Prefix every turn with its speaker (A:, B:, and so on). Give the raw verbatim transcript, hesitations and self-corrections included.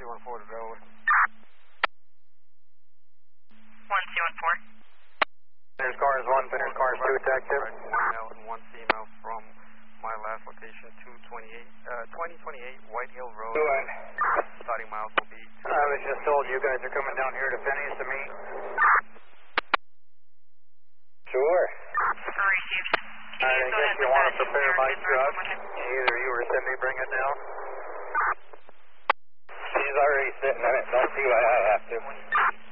A: two one four to road.
B: one two one four.
C: There's cars one, there's cars two, detective.
A: One male and one female from my last location, two twenty-eight, uh, twenty twenty-eight White Hill Road.
C: Go ahead.
A: Starting miles will be two.
C: I was just told you guys are coming down here to Penny's to meet. Sure.
B: Received.
C: I guess you want to prepare my truck. Either you or Cindy bring it down. She's already sitting in it. Don't see why I have to.